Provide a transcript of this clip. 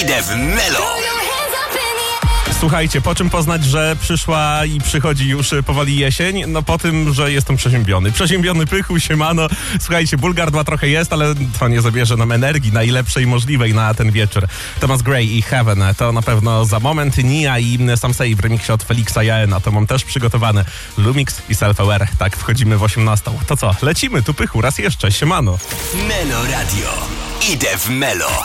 Idę w Melo. Słuchajcie, po czym poznać, że przyszła i przychodzi już powoli jesień? No po tym, że jestem przeziębiony. Przeziębiony pychu, siemano. Słuchajcie, Bulgardła trochę jest, ale to nie zabierze nam energii najlepszej możliwej na ten wieczór. Thomas Gray i Heaven to na pewno za moment. Nia i Sam Say w remiksie od Felixa Jaena to mam też przygotowane. Lumix i Self Aware. Tak, wchodzimy w 18. To co? Lecimy tu pychu raz jeszcze, siemano. Melo Radio. Idę w Melo.